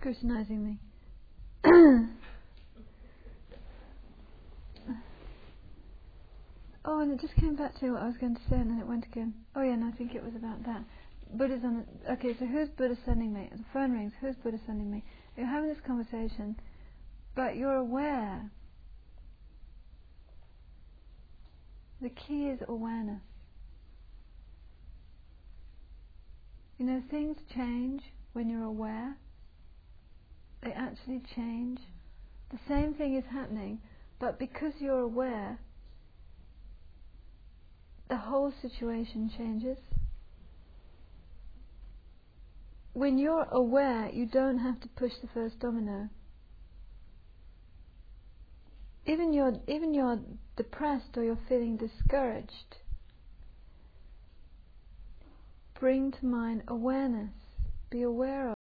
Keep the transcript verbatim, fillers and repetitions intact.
scrutinizing me. Oh, and it just came back to what I was going to say, and then it went again. Oh yeah, and I think it was about that. Buddha's on. Okay, so who's Buddha sending me? The phone rings. Who's Buddha sending me? You're having this conversation, but you're aware. The key is awareness. You know, things change when you're aware. They actually change. The same thing is happening, but because you're aware, the whole situation changes. When you're aware, you don't have to push the first domino. Even you're, even you're depressed or you're feeling discouraged, bring to mind awareness. Be aware of